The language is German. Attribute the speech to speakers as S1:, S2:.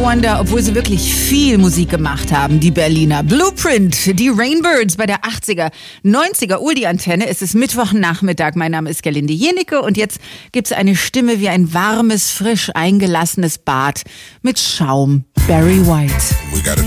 S1: Wonder, obwohl sie wirklich viel Musik gemacht haben, die Berliner. Blueprint, die Rainbirds bei der 80er, 90er Oldie-Antenne. Es ist Mittwochnachmittag. Mein Name ist Gerlinde Jennecke und jetzt gibt's eine Stimme wie ein warmes, frisch eingelassenes Bad mit Schaum. Barry White.